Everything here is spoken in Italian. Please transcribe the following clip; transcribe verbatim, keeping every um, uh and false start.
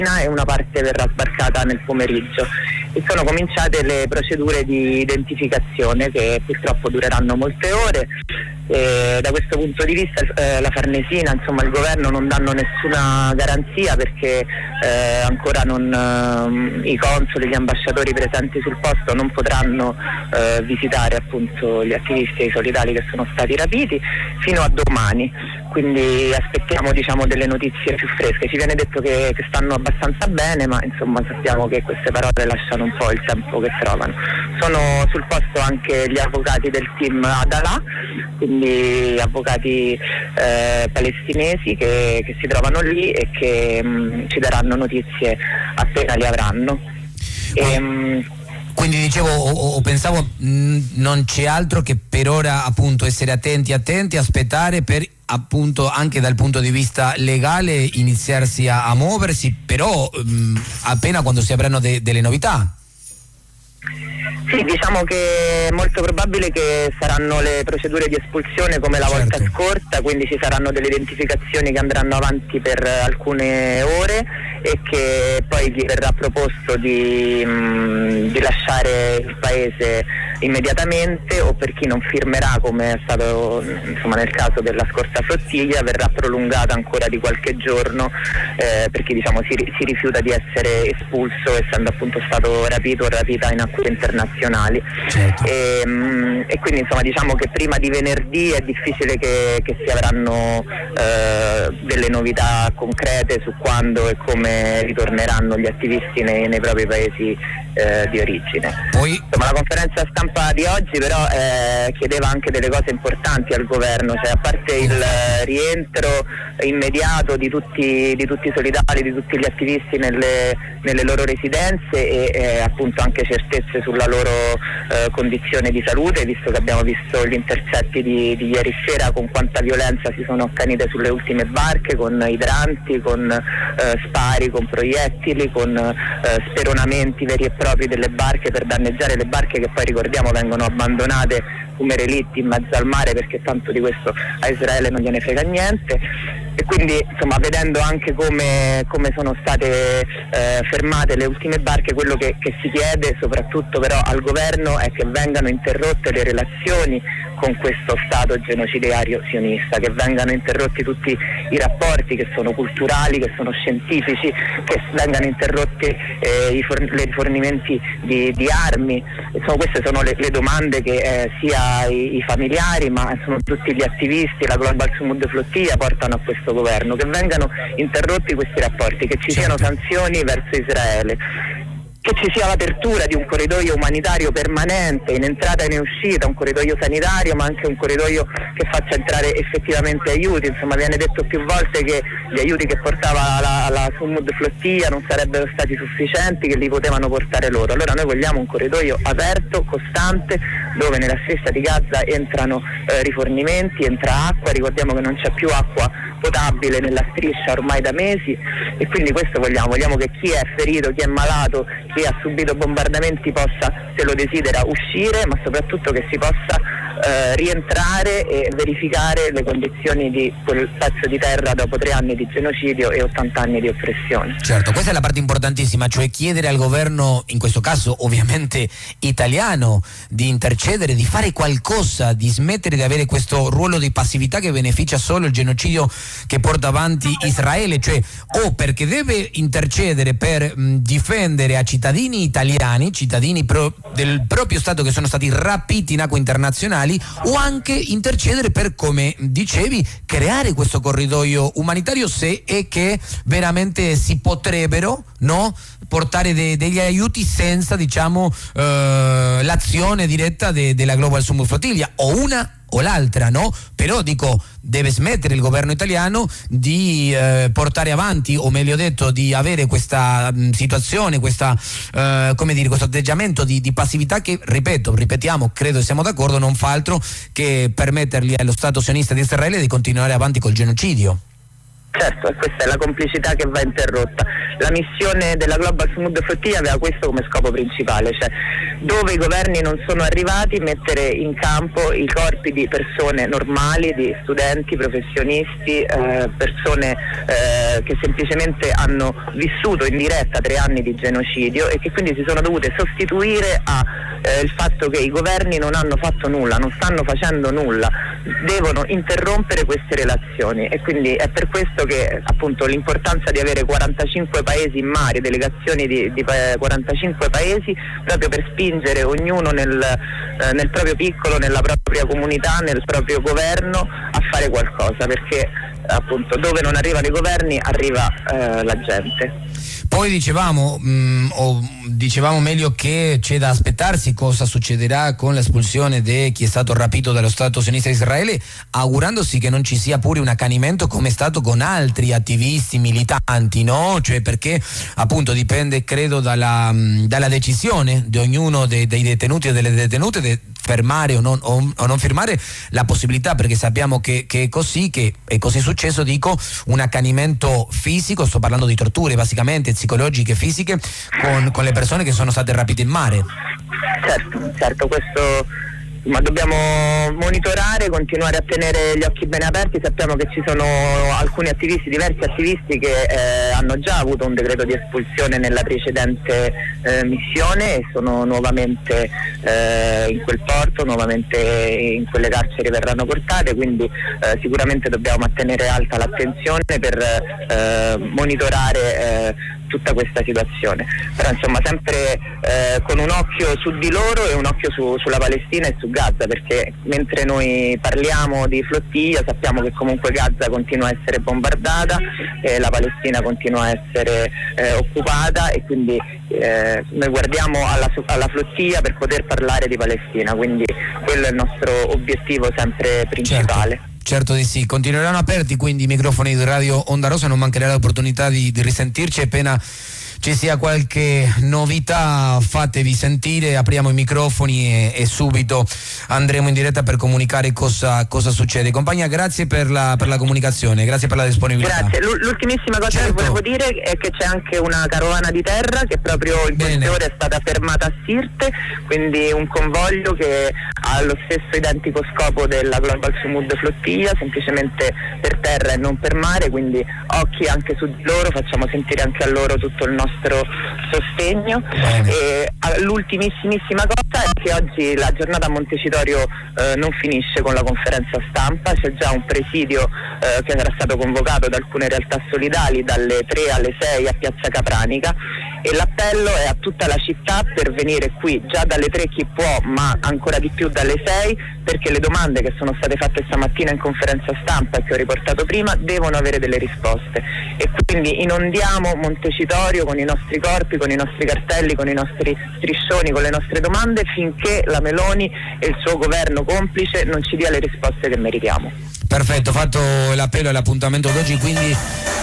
e una parte verrà sbarcata nel pomeriggio. E sono cominciate le procedure di identificazione che purtroppo dureranno molte ore. E da questo punto di vista eh, la Farnesina, insomma il governo non danno nessuna garanzia perché eh, ancora non, eh, i consoli, gli ambasciatori presenti sul posto non potranno eh, visitare appunto gli attivisti e i solidali che sono stati rapiti fino a domani, quindi aspettiamo diciamo delle notizie più fresche. Ci viene detto che, che stanno abbastanza bene, ma insomma sappiamo che queste parole lasciano un po' il tempo che trovano. Sono sul posto anche gli avvocati del team Adalah, quindi avvocati eh, palestinesi che, che si trovano lì e che mh, ci daranno notizie appena le avranno. E, mh, Quindi dicevo o, o pensavo mh, non c'è altro che per ora appunto essere attenti, attenti, aspettare per appunto anche dal punto di vista legale iniziarsi a, a muoversi, però mh, appena quando si avranno de, delle novità. Sì, diciamo che è molto probabile che saranno le procedure di espulsione come la Certo. volta scorsa, quindi ci saranno delle identificazioni che andranno avanti per alcune ore e che poi gli verrà proposto di, mh, di lasciare il paese immediatamente, o per chi non firmerà, come è stato insomma nel caso della scorsa flottiglia, verrà prolungata ancora di qualche giorno eh, per chi diciamo si, si rifiuta di essere espulso essendo appunto stato rapito o rapita in acque internazionali. Certo. E, mh, e quindi insomma diciamo che prima di venerdì è difficile che, che si avranno eh, delle novità concrete su quando e come ritorneranno gli attivisti nei, nei propri paesi eh, di origine. Poi Insomma, la conferenza stampa di oggi però eh, chiedeva anche delle cose importanti al governo, cioè a parte il eh, rientro immediato di tutti, di tutti i solidali, di tutti gli attivisti nelle, nelle loro residenze e eh, appunto anche certezze sulla loro eh, condizione di salute, visto che abbiamo visto gli intercetti di, di ieri sera con quanta violenza si sono accanite sulle ultime barche, con idranti, con eh, spari, con proiettili, con eh, speronamenti veri e propri delle barche per danneggiare le barche che poi ricordiamo vengono abbandonate come relitti in mezzo al mare perché tanto di questo a Israele non gliene frega niente. E quindi insomma vedendo anche come, come sono state eh, fermate le ultime barche, quello che, che si chiede soprattutto però al governo è che vengano interrotte le relazioni con questo Stato genocidario sionista, che vengano interrotti tutti i rapporti che sono culturali, che sono scientifici, che vengano interrotti eh, i for- i rifornimenti di, di armi. Insomma, queste sono le, le domande che eh, sia i, i familiari ma sono tutti gli attivisti, la Global Sumud Flottiglia portano a questo governo, che vengano interrotti questi rapporti, che ci siano sanzioni verso Israele, che ci sia l'apertura di un corridoio umanitario permanente in entrata e in uscita, un corridoio sanitario ma anche un corridoio che faccia entrare effettivamente aiuti. Insomma viene detto più volte che gli aiuti che portava la, la Sumud Flottiglia non sarebbero stati sufficienti, che li potevano portare loro. Allora noi vogliamo un corridoio aperto, costante, dove nella striscia di Gaza entrano eh, rifornimenti, entra acqua. Ricordiamo che non c'è più acqua potabile nella striscia ormai da mesi e quindi questo vogliamo, vogliamo che chi è ferito, chi è malato, chi ha subito bombardamenti possa, se lo desidera, uscire, ma soprattutto che si possa eh, rientrare e verificare le condizioni di quel pezzo di terra dopo tre anni di genocidio e ottanta anni di oppressione. certo, questa è la parte importantissima, cioè chiedere al governo, in questo caso ovviamente italiano, di intercedere, di fare qualcosa, di smettere di avere questo ruolo di passività che beneficia solo il genocidio che porta avanti Israele, cioè o perché deve intercedere per mh, difendere a cittadini italiani, cittadini pro, del proprio Stato che sono stati rapiti in acque internazionali, o anche intercedere per, come dicevi, creare questo corridoio umanitario se è che veramente si potrebbero, no, portare de, degli aiuti senza diciamo eh, l'azione diretta de, della Global Sumud Flottiglia, o una o l'altra, no? Però dico, deve smettere il governo italiano di eh, portare avanti, o meglio detto di avere questa mh, situazione, questa eh, come dire, questo atteggiamento di, di passività che, ripeto, ripetiamo, credo siamo d'accordo, non fa altro che permettergli allo Stato sionista di Israele di continuare avanti col genocidio. Certo, e questa è la complicità che va interrotta. La missione della Global Sumud Flottiglia aveva questo come scopo principale, cioè dove i governi non sono arrivati, mettere in campo i corpi di persone normali, di studenti, professionisti, eh, persone eh, che semplicemente hanno vissuto in diretta tre anni di genocidio e che quindi si sono dovute sostituire a eh, il fatto che i governi non hanno fatto nulla, non stanno facendo nulla, devono interrompere queste relazioni, e quindi è per questo che appunto l'importanza di avere quarantacinque paesi in mare, delegazioni di, di quarantacinque paesi, proprio per spingere ognuno nel, eh, nel proprio piccolo, nella propria comunità, nel proprio governo a fare qualcosa, perché appunto dove non arrivano i governi arriva eh, la gente. Poi dicevamo, mh, o dicevamo meglio che c'è da aspettarsi cosa succederà con l'espulsione di chi è stato rapito dallo Stato sionista di Israele, augurandosi che non ci sia pure un accanimento come è stato con altri attivisti militanti, no? Cioè, perché appunto dipende, credo, dalla, dalla decisione di ognuno dei, dei detenuti e delle detenute di fermare o non, o, o non firmare la possibilità, perché sappiamo che, che è così, che è così successo, dico, un accanimento fisico, sto parlando di torture basicamente psicologiche e fisiche con, con le persone che sono state rapite in mare. Certo, certo, questo, ma dobbiamo monitorare, continuare a tenere gli occhi ben aperti. Sappiamo che ci sono alcuni attivisti, diversi attivisti che eh, hanno già avuto un decreto di espulsione nella precedente eh, missione e sono nuovamente eh, in quel porto, nuovamente in quelle carceri verranno portate, quindi eh, sicuramente dobbiamo mantenere alta l'attenzione per eh, monitorare eh, tutta questa situazione, però insomma sempre eh, con un occhio su di loro e un occhio su, sulla Palestina e su Gaza, perché mentre noi parliamo di flottiglia sappiamo che comunque Gaza continua a essere bombardata e la Palestina continua a essere eh, occupata, e quindi eh, noi guardiamo alla, alla flottiglia per poter parlare di Palestina, quindi quello è il nostro obiettivo sempre principale. Certo. Certo di sì, continueranno aperti quindi i microfoni di Radio Onda Rossa, non mancherà l'opportunità di, di risentirci appena ci sia qualche novità, fatevi sentire, apriamo i microfoni e, e subito andremo in diretta per comunicare cosa, cosa succede. Compagna, grazie per la, per la comunicazione, grazie per la disponibilità. Grazie, l'ultimissima cosa certo. che volevo dire è che c'è anche una carovana di terra che proprio in queste ore è stata fermata a Sirte, quindi un convoglio che ha lo stesso identico scopo della Global Sumud Flottiglia, semplicemente per terra e non per mare, quindi occhi anche su di loro, facciamo sentire anche a loro tutto il nostro sostegno. E l'ultimissimissima cosa è che oggi la giornata a Montecitorio eh, non finisce con la conferenza stampa, c'è già un presidio eh, che era stato convocato da alcune realtà solidali dalle tre alle sei a Piazza Capranica, e l'appello è a tutta la città per venire qui già dalle tre chi può, ma ancora di più dalle sei, perché le domande che sono state fatte stamattina in conferenza stampa e che ho riportato prima devono avere delle risposte, e quindi inondiamo Montecitorio con i nostri corpi, con i nostri cartelli, con i nostri striscioni, con le nostre domande, finché la Meloni e il suo governo complice non ci dia le risposte che meritiamo. Perfetto, fatto l'appello e l'appuntamento d'oggi, quindi